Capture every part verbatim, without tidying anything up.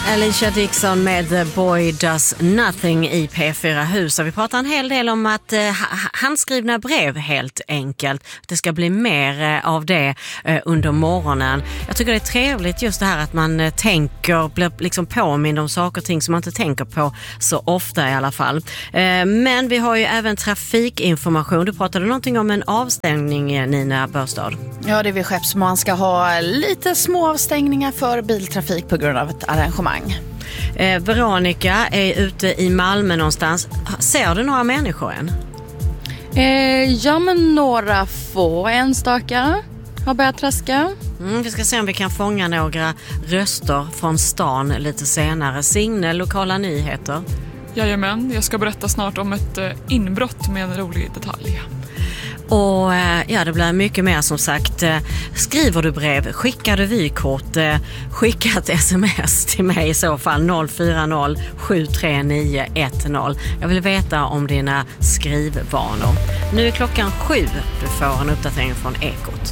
Alicia Dixon med The Boy Does Nothing i P fyra Hus. Vi pratar en hel del om att eh, handskrivna brev helt enkelt. Det ska bli mer eh, av det eh, under morgonen. Jag tycker det är trevligt just det här att man eh, tänker, blir liksom påmind om saker och ting som man inte tänker på så ofta i alla fall. Eh, men vi har ju även trafikinformation. Du pratade någonting om en avstängning, Nina Börstad. Ja, det är vid Skeppsmån ska ha lite små avstängningar för biltrafik på grund av ett arrangemang. Eh, Veronica är ute i Malmö någonstans. Ser du några människor än? Eh, ja, men några få enstaka har börjat traska. Mm, vi ska se om vi kan fånga några röster från stan lite senare. Signe, lokala nyheter. Jajamän, jag ska berätta snart om ett inbrott med en rolig detalj. Och ja, det blir mycket mer som sagt. Skriver du brev, skickar du vykort, skicka ett sms till mig i så fall noll fyra noll sju tre nio ett noll. Jag vill veta om dina skrivvanor. Nu är klockan sju. Du får en uppdatering från Ekot.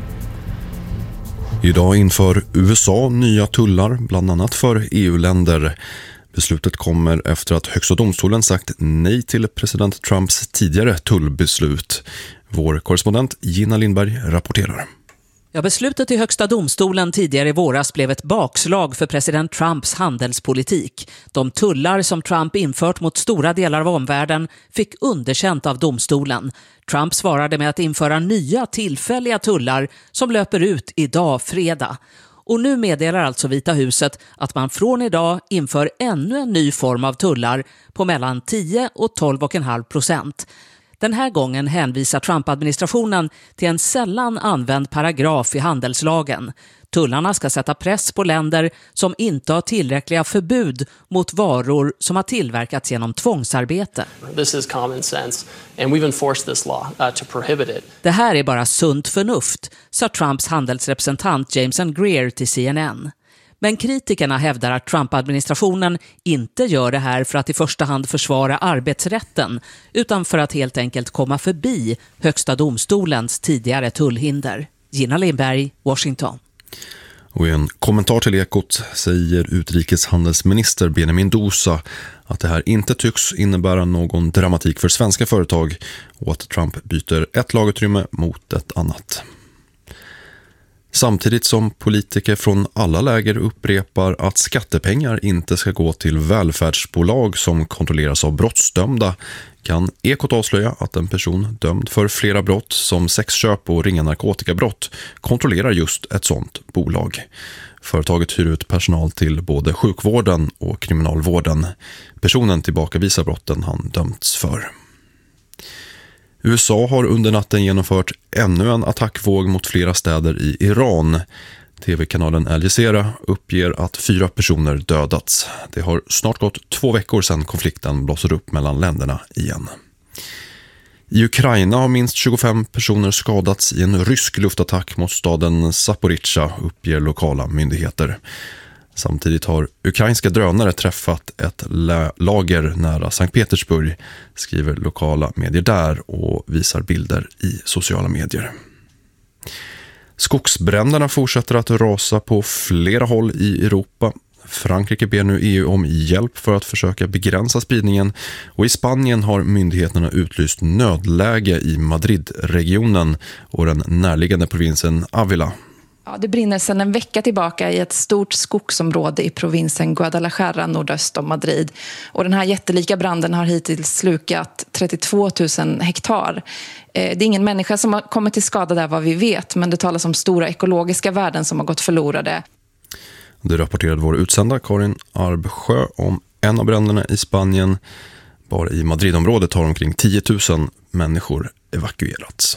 Idag inför U S A nya tullar, bland annat för E U-länder. Beslutet kommer efter att Högsta domstolen sagt nej till president Trumps tidigare tullbeslut. Vår korrespondent Gina Lindberg rapporterar. Ja, beslutet i Högsta domstolen tidigare i våras blev ett bakslag för president Trumps handelspolitik. De tullar som Trump infört mot stora delar av omvärlden fick underkänt av domstolen. Trump svarade med att införa nya tillfälliga tullar som löper ut idag fredag. Och nu meddelar alltså Vita huset att man från idag inför ännu en ny form av tullar på mellan tio och tolv komma fem procent. Den här gången hänvisar Trump-administrationen till en sällan använd paragraf i handelslagen. Tullarna ska sätta press på länder som inte har tillräckliga förbud mot varor som har tillverkats genom tvångsarbete. This is common sense and we've enforced this law uh, to prohibit it. Det här är bara sunt förnuft, sa Trumps handelsrepresentant James and Greer till C N N. Men kritikerna hävdar att Trump-administrationen inte gör det här för att i första hand försvara arbetsrätten utan för att helt enkelt komma förbi Högsta domstolens tidigare tullhinder. Gina Lindberg, Washington. Och i en kommentar till Ekot säger utrikeshandelsminister Benjamin Dosa att det här inte tycks innebära någon dramatik för svenska företag och att Trump byter ett lagutrymme mot ett annat. Samtidigt som politiker från alla läger upprepar att skattepengar inte ska gå till välfärdsbolag som kontrolleras av brottsdömda kan Ekot avslöja att en person dömd för flera brott som sexköp och ringa narkotikabrott kontrollerar just ett sådant bolag. Företaget hyr ut personal till både sjukvården och kriminalvården. Personen tillbakavisar brotten han dömts för. U S A har under natten genomfört ännu en attackvåg mot flera städer i Iran. T V-kanalen Al Jazeera uppger att fyra personer dödats. Det har snart gått två veckor sedan konflikten blossade upp mellan länderna igen. I Ukraina har minst tjugofem personer skadats i en rysk luftattack mot staden Zaporizjzja, uppger lokala myndigheter. Samtidigt har ukrainska drönare träffat ett lager nära Sankt Petersburg, skriver lokala medier där och visar bilder i sociala medier. Skogsbränderna fortsätter att rasa på flera håll i Europa. Frankrike ber nu E U om hjälp för att försöka begränsa spridningen och i Spanien har myndigheterna utlyst nödläge i Madrid-regionen och den närliggande provinsen Ávila. Ja, det brinner sedan en vecka tillbaka i ett stort skogsområde i provinsen Guadalajara nordöst om Madrid. Och den här jättelika branden har hittills slukat trettiotvå tusen hektar. Det är ingen människa som har kommit till skada där vad vi vet, men det talas om stora ekologiska värden som har gått förlorade. Det rapporterade vår utsända Karin Arbsjö om en av bränderna i Spanien. Bara i Madridområdet har omkring tio tusen människor evakuerats.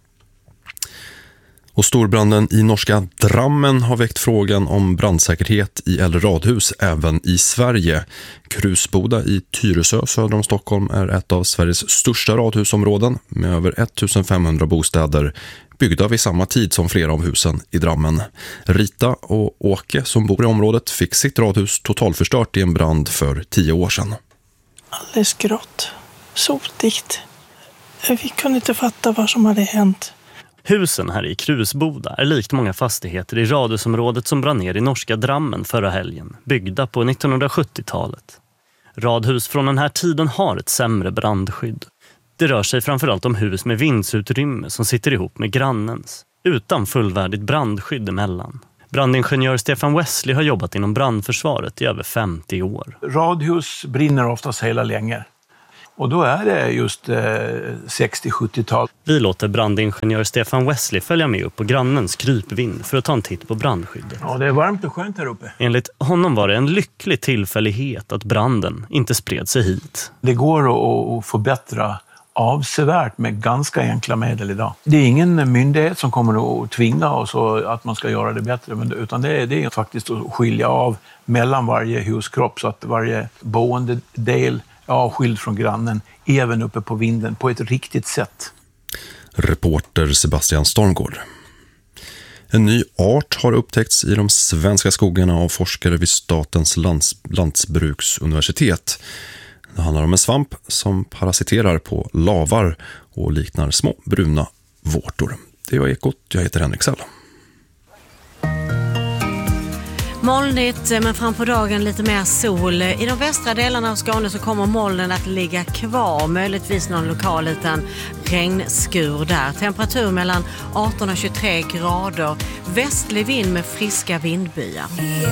Och storbranden i norska Drammen har väckt frågan om brandsäkerhet i äldre radhus även i Sverige. Krusboda i Tyresö söder om Stockholm är ett av Sveriges största radhusområden med över ettusenfemhundra bostäder byggda vid samma tid som flera av husen i Drammen. Rita och Åke som bor i området fick sitt radhus totalförstört i en brand för tio år sedan. Alldeles grått, sotigt. Vi kunde inte fatta vad som hade hänt. Husen här i Krusboda är likt många fastigheter i radhusområdet som brann ner i norska Drammen förra helgen, byggda på nittonhundrasjuttiotalet. Radhus från den här tiden har ett sämre brandskydd. Det rör sig framförallt om hus med vindsutrymme som sitter ihop med grannens, utan fullvärdigt brandskydd emellan. Brandingenjör Stefan Wesley har jobbat inom brandförsvaret i över femtio år. Radhus brinner oftast hela länge. Och då är det just eh, sextio-sjuttiotal. Vi låter brandingenjör Stefan Wesley följa med upp på grannens krypvind för att ta en titt på brandskyddet. Ja, det är varmt och skönt här uppe. Enligt honom var det en lycklig tillfällighet att branden inte spred sig hit. Det går att, att förbättra avsevärt med ganska enkla medel idag. Det är ingen myndighet som kommer att tvinga oss att man ska göra det bättre, utan det är, det är faktiskt att skilja av mellan varje huskropp så att varje boendedel är avskild från grannen, även uppe på vinden, på ett riktigt sätt. Reporter Sebastian Stormgård. En ny art har upptäckts i de svenska skogarna av forskare vid Statens lands- lantbruksuniversitet. Det handlar om en svamp som parasiterar på lavar och liknar små bruna vårtor. Det var Ekot, jag heter Henrik Sell. Molnigt, men fram på dagen lite mer sol. I de västra delarna av Skåne så kommer molnen att ligga kvar. Möjligtvis någon lokal liten regnskur där. Temperatur mellan arton och tjugotre grader. Västlig vind med friska vindbyar.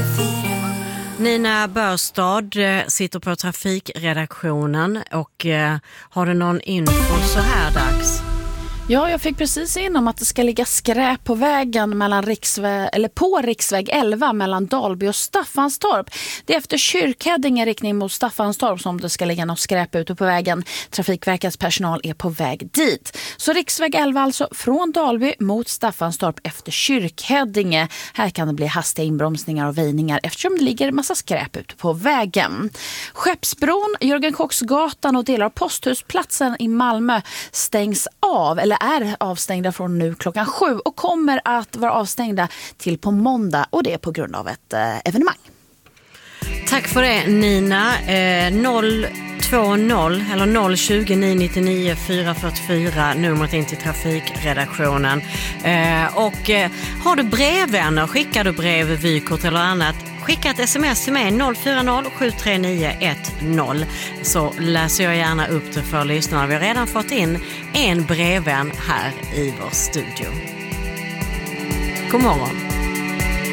Nina Börstad sitter på trafikredaktionen och har du någon info så här dags? Ja, jag fick precis in om att det ska ligga skräp på vägen mellan riksväg, eller på riksväg elva mellan Dalby och Staffanstorp. Det är efter Kyrkhäddinge riktning mot Staffanstorp som det ska ligga något skräp ute på vägen. Trafikverkets personal är på väg dit. Så riksväg elva alltså från Dalby mot Staffanstorp efter Kyrkhäddinge. Här kan det bli hastiga inbromsningar och väjningar eftersom det ligger massa skräp ute på vägen. Skeppsbron, Jörgen Kocksgatan och delar av Posthusplatsen i Malmö stängs av eller är avstängda från nu klockan sju och kommer att vara avstängda till på måndag, och det är på grund av ett eh, evenemang. Tack för det Nina. Eh, noll två noll eller noll tjugo nio nittionio fyra fyrtiofyra numret in till trafikredaktionen. Eh, och eh, har du brevvänner, skickar du brev, vykort eller annat, skicka ett sms till mig noll fyra noll sju tre nio ett noll så läser jag gärna upp det för lyssnarna. Vi har redan fått in en brevvän här i vår studio. God morgon.